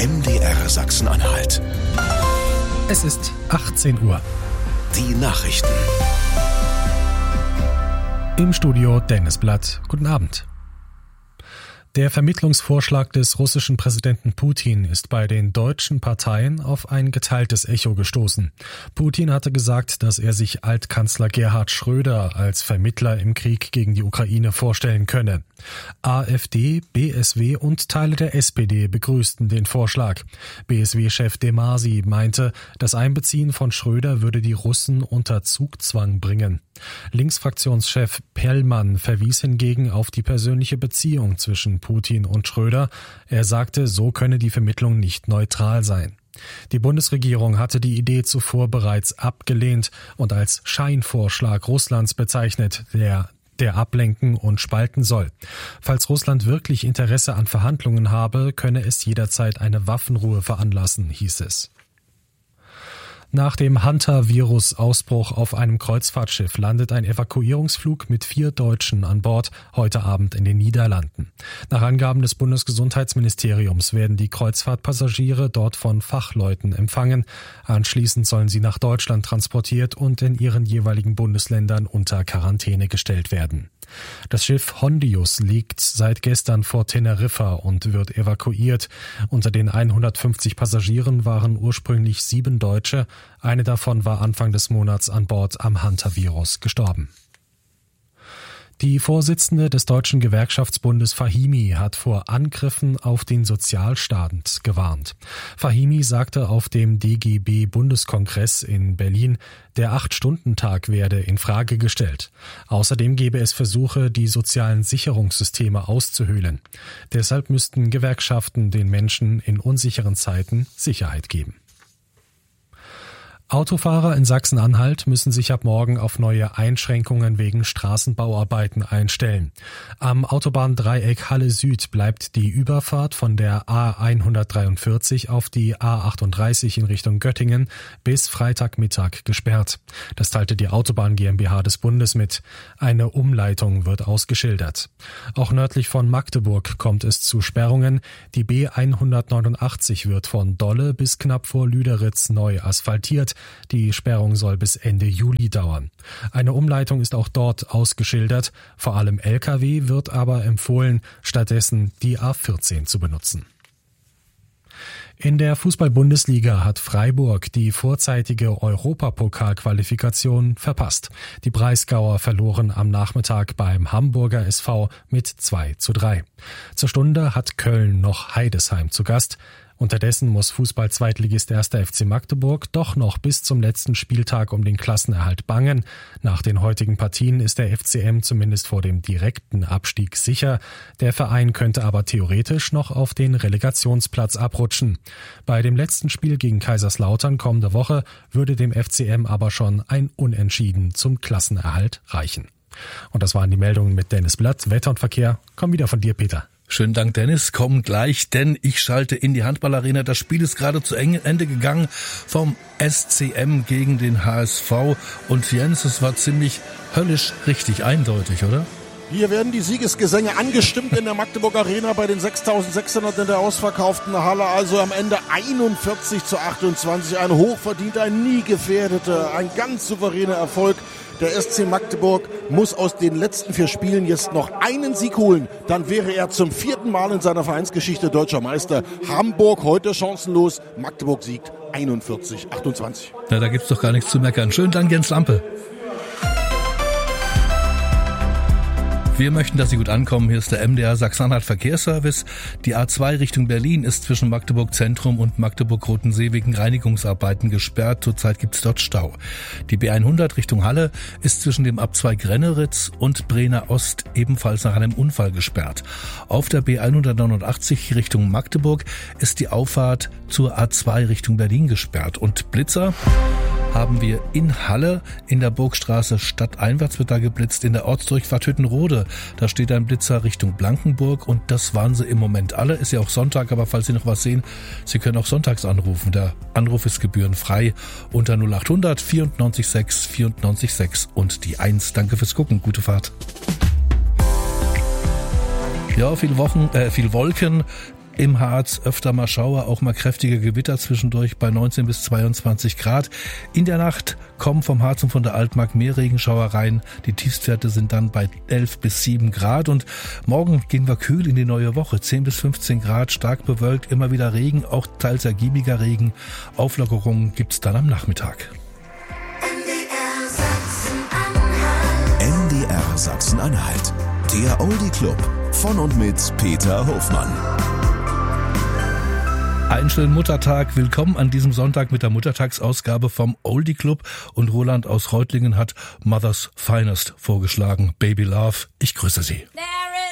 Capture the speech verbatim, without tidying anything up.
M D R Sachsen-Anhalt. Es ist achtzehn Uhr. Die Nachrichten. Im Studio Dennis Blatt. Guten Abend. Der Vermittlungsvorschlag des russischen Präsidenten Putin ist bei den deutschen Parteien auf ein geteiltes Echo gestoßen. Putin hatte gesagt, dass er sich Altkanzler Gerhard Schröder als Vermittler im Krieg gegen die Ukraine vorstellen könne. AfD, B S W und Teile der S P D begrüßten den Vorschlag. B S W-Chef de Masi meinte, das Einbeziehen von Schröder würde die Russen unter Zugzwang bringen. Linksfraktionschef Pellmann verwies hingegen auf die persönliche Beziehung zwischen Putin und Schröder. Er sagte, so könne die Vermittlung nicht neutral sein. Die Bundesregierung hatte die Idee zuvor bereits abgelehnt und als Scheinvorschlag Russlands bezeichnet, der der ablenken und spalten soll. Falls Russland wirklich Interesse an Verhandlungen habe, könne es jederzeit eine Waffenruhe veranlassen, hieß es. Nach dem Hunter-Virus-Ausbruch auf einem Kreuzfahrtschiff landet ein Evakuierungsflug mit vier Deutschen an Bord heute Abend in den Niederlanden. Nach Angaben des Bundesgesundheitsministeriums werden die Kreuzfahrtpassagiere dort von Fachleuten empfangen. Anschließend sollen sie nach Deutschland transportiert und in ihren jeweiligen Bundesländern unter Quarantäne gestellt werden. Das Schiff Hondius liegt seit gestern vor Teneriffa und wird evakuiert. Unter den hundertfünfzig Passagieren waren ursprünglich sieben Deutsche. Eine davon war Anfang des Monats an Bord am Hunter-Virus gestorben. Die Vorsitzende des Deutschen Gewerkschaftsbundes Fahimi hat vor Angriffen auf den Sozialstaat gewarnt. Fahimi sagte auf dem D G B-Bundeskongress in Berlin, der Acht-Stunden-Tag werde in Frage gestellt. Außerdem gebe es Versuche, die sozialen Sicherungssysteme auszuhöhlen. Deshalb müssten Gewerkschaften den Menschen in unsicheren Zeiten Sicherheit geben. Autofahrer in Sachsen-Anhalt müssen sich ab morgen auf neue Einschränkungen wegen Straßenbauarbeiten einstellen. Am Autobahndreieck Halle Süd bleibt die Überfahrt von der A hundertdreiundvierzig auf die A achtunddreißig in Richtung Göttingen bis Freitagmittag gesperrt. Das teilte die Autobahn GmbH des Bundes mit. Eine Umleitung wird ausgeschildert. Auch nördlich von Magdeburg kommt es zu Sperrungen. Die B hundertneunundachtzig wird von Dolle bis knapp vor Lüderitz neu asphaltiert. Die Sperrung soll bis Ende Juli dauern. Eine Umleitung ist auch dort ausgeschildert. Vor allem L K W wird aber empfohlen, stattdessen die A vierzehn zu benutzen. In der Fußball-Bundesliga hat Freiburg die vorzeitige Europapokalqualifikation verpasst. Die Breisgauer verloren am Nachmittag beim Hamburger S V mit zwei zu drei. Zur Stunde hat Köln noch Heidesheim zu Gast. Unterdessen muss Fußball-Zweitligist erster F C Magdeburg doch noch bis zum letzten Spieltag um den Klassenerhalt bangen. Nach den heutigen Partien ist der F C M zumindest vor dem direkten Abstieg sicher. Der Verein könnte aber theoretisch noch auf den Relegationsplatz abrutschen. Bei dem letzten Spiel gegen Kaiserslautern kommende Woche würde dem F C M aber schon ein Unentschieden zum Klassenerhalt reichen. Und das waren die Meldungen mit Dennis Blatt. Wetter und Verkehr kommen wieder von dir, Peter. Schönen Dank, Dennis. Kommen gleich, denn ich schalte in die Handballarena. Das Spiel ist gerade zu Ende gegangen vom S C M gegen den H S V. Und Jens, es war ziemlich höllisch richtig eindeutig, oder? Hier werden die Siegesgesänge angestimmt in der Magdeburg Arena bei den sechstausendsechshundert in der ausverkauften Halle. Also am Ende einundvierzig zu achtundzwanzig. Ein hochverdienter, ein nie gefährdeter, ein ganz souveräner Erfolg. Der S C Magdeburg muss aus den letzten vier Spielen jetzt noch einen Sieg holen. Dann wäre er zum vierten Mal in seiner Vereinsgeschichte deutscher Meister. Hamburg heute chancenlos. Magdeburg siegt einundvierzig achtundzwanzig. Na, da gibt's doch gar nichts zu meckern. Schönen Dank, Jens Lampe. Wir möchten, dass Sie gut ankommen. Hier ist der M D R Sachsen-Anhalt Verkehrsservice. Die A zwei Richtung Berlin ist zwischen Magdeburg Zentrum und Magdeburg-Rotensee wegen Reinigungsarbeiten gesperrt. Zurzeit gibt es dort Stau. Die B hundert Richtung Halle ist zwischen dem Abzweig Renneritz und Brenner Ost ebenfalls nach einem Unfall gesperrt. Auf der B hundertneunundachtzig Richtung Magdeburg ist die Auffahrt zur A zwei Richtung Berlin gesperrt. Und Blitzer haben wir in Halle, in der Burgstraße stadteinwärts wird da geblitzt, in der Ortsdurchfahrt Hüttenrode. Da steht ein Blitzer Richtung Blankenburg und das waren sie im Moment alle. Ist ja auch Sonntag, aber falls Sie noch was sehen, Sie können auch sonntags anrufen. Der Anruf ist gebührenfrei unter null achthundert vierundneunzig sechs vierundneunzig sechs und die eins. Danke fürs Gucken. Gute Fahrt. Ja, viel Wochen, äh, viel Wolken. Im Harz öfter mal Schauer, auch mal kräftige Gewitter zwischendurch bei neunzehn bis zweiundzwanzig Grad. In der Nacht kommen vom Harz und von der Altmark mehr Regenschauer rein. Die Tiefstwerte sind dann bei elf bis sieben Grad. Und morgen gehen wir kühl in die neue Woche. zehn bis fünfzehn Grad, stark bewölkt, immer wieder Regen, auch teils ergiebiger Regen. Auflockerungen gibt's dann am Nachmittag. N D R Sachsen-Anhalt. Der Oldie Club von und mit Peter Hofmann. Einen schönen Muttertag. Willkommen an diesem Sonntag mit der Muttertagsausgabe vom Oldie Club. Und Roland aus Reutlingen hat Mother's Finest vorgeschlagen. Baby Love. Ich grüße Sie.